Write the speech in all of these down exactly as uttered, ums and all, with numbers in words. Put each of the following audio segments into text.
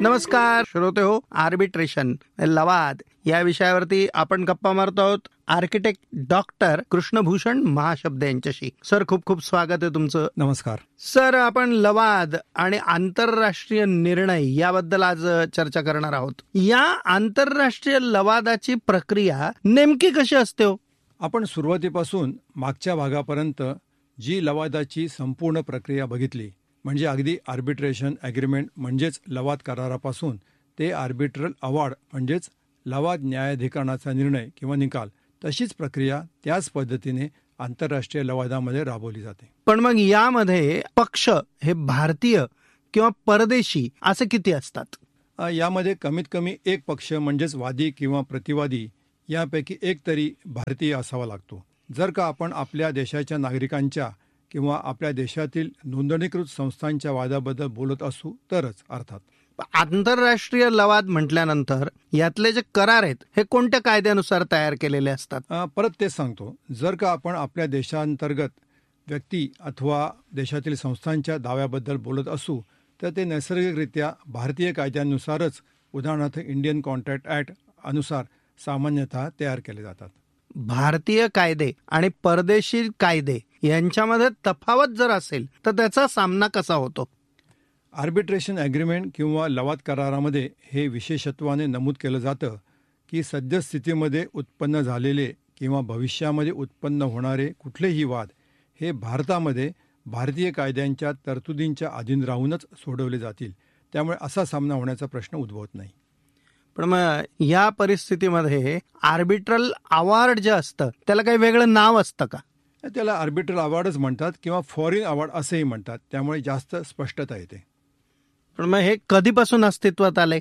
नमस्कार श्रोते हो, आर्बिट्रेशन लवाद या विषयावरती आपण गप्पा मारतो आहोत आर्किटेक्ट डॉक्टर कृष्णभूषण महाशब्दे यांच्याशी. सर, खूप खूप स्वागत आहे तुमचं. नमस्कार सर. आपण लवाद आणि आंतरराष्ट्रीय निर्णय याबद्दल आज चर्चा करणार आहोत. या आंतरराष्ट्रीय लवादाची प्रक्रिया नेमकी कशी असते हो? आपण सुरुवातीपासून मागच्या भागापर्यंत जी लवादाची संपूर्ण प्रक्रिया बघितली, म्हणजे अगदी आर्बिट्रेशन ॲग्रीमेंट म्हणजेच लवाद करारापासून ते आर्बिट्रल अवॉर्ड म्हणजेच लवाद न्यायाधिकरणाचा निर्णय किंवा निकाल, तशीच प्रक्रिया त्याच पद्धतीने आंतरराष्ट्रीय लवादामध्ये राबवली जाते. पण मग यामध्ये पक्ष हे भारतीय किंवा परदेशी असे किती असतात? यामध्ये कमीत कमी एक पक्ष म्हणजेच वादी किंवा प्रतिवादी यापैकी एक तरी भारतीय असावा लागतो. जर का आपण आपल्या देशाच्या नागरिकांच्या किंवा आपल्या देशातील नोंदणीकृत संस्थांच्या वादाबद्दल बोलत असू तरच. अर्थात आंतरराष्ट्रीय लवाद म्हटल्यानंतर यातले जे करार आहेत हे कोणत्या कायद्यानुसार तयार केलेले असतात? परत तेच सांगतो, जर का आपण आपल्या देशांतर्गत व्यक्ती अथवा देशातील संस्थांच्या दाव्याबद्दल बोलत असू तर ते नैसर्गिकरित्या भारतीय कायद्यानुसारच, उदाहरणार्थ इंडियन कॉन्ट्रॅक्ट ॲक्ट अनुसार सामान्यतः तयार केले जातात. भारतीय कायदे आणि परदेशी कायदे यांच्यामध्ये तफावत जर असेल तर त्याचा सामना कसा होतो? आर्बिट्रेशन ॲग्रीमेंट किंवा लवाद करारामध्ये हे विशेषत्वाने नमूद केलं जातं की सद्यस्थितीमध्ये उत्पन्न झालेले किंवा भविष्यामध्ये उत्पन्न होणारे कुठलेही वाद हे भारतामध्ये भारतीय कायद्यांच्या तरतुदींच्या अधीन राहूनच सोडवले जातील. त्यामुळे असा सामना होण्याचा प्रश्न उद्भवत नाही. पण मग या परिस्थितीमध्ये आर्बिट्रल अवॉर्ड जे असतं त्याला काही वेगळं नाव असतं का? त्याला आर्बिट्रल अवॉर्डच म्हणतात किंवा फॉरेन अवॉर्ड असंही म्हणतात. त्यामुळे जास्त स्पष्टता येते. पण मग हे कधीपासून अस्तित्वात आले?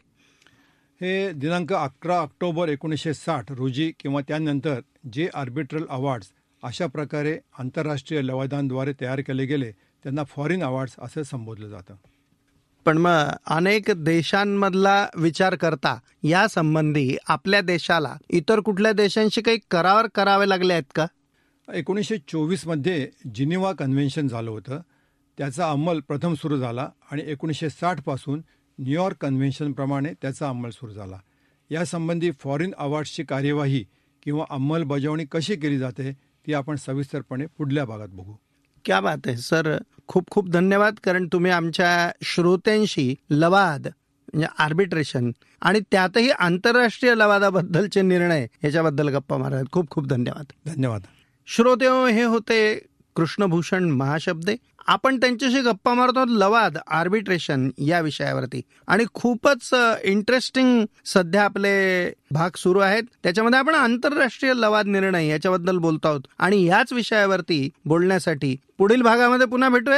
हे दिनांक अकरा ऑक्टोबर एकोणीसशे साठ रोजी किंवा त्यानंतर जे आर्बिट्रल अवॉर्ड्स अशा प्रकारे आंतरराष्ट्रीय लवादांद्वारे तयार केले गेले त्यांना फॉरेन अवॉर्ड्स असं संबोधलं जातं. पण मग अनेक देशांमधला विचार करता या संबंधी आपल्या देशाला इतर कुठल्या देशांशी काही करार करावे लागले आहेत का? एकोणीसशे चोवीसमध्ये जिनिव्हा कन्व्हेन्शन झालं होतं. त्याचा अंमल प्रथम सुरू झाला आणि एकोणीसशे साठपासून न्यूयॉर्क कन्व्हेन्शनप्रमाणे त्याचा अंमल सुरू झाला. यासंबंधी फॉरेन अवॉर्ड्सची कार्यवाही किंवा अंमलबजावणी कशी केली जाते ती आपण सविस्तरपणे पुढल्या भागात बघू. क्या बात आहे सर, खूप खूप धन्यवाद. कारण तुम्ही आमच्या श्रोत्यांशी लवाद म्हणजे आर्बिट्रेशन आणि त्यातही आंतरराष्ट्रीय लवादाबद्दलचे निर्णय याच्याबद्दल गप्पा मारत. खूप खूप धन्यवाद. धन्यवाद. श्रोतेहो, हे होते कृष्णभूषण महाशब्दे. आपण त्यांच्याशी गप्पा मारतो लवाद आर्बिट्रेशन या विषयावरती आणि खूपच इंटरेस्टिंग सध्या आपले भाग सुरू आहेत. त्याच्यामध्ये आपण आंतरराष्ट्रीय लवाद निर्णय याच्याबद्दल बोलतो आहोत आणि याच विषयावरती बोलण्यासाठी पुढील भागामध्ये पुन्हा भेटूया.